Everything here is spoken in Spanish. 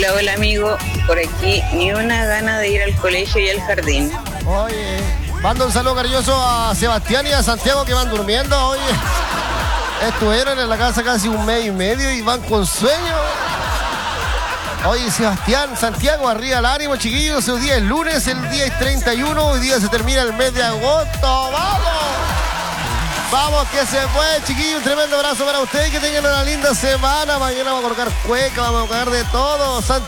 Hola, hola amigo, por aquí ni una gana de ir al colegio y al jardín. Oye, mando un saludo cariñoso a Sebastián y a Santiago que van durmiendo. Oye, estuvieron en la casa casi un mes y medio y van con sueño. Oye, Sebastián, Santiago, arriba el ánimo, chiquillos. Hoy día es lunes, el día es 31, hoy día se termina el mes de agosto. ¡Vamos! Vamos que se puede, chiquillos. Un tremendo abrazo para ustedes, que tengan una linda semana. Mañana vamos a colocar cueca, vamos a colocar de todo.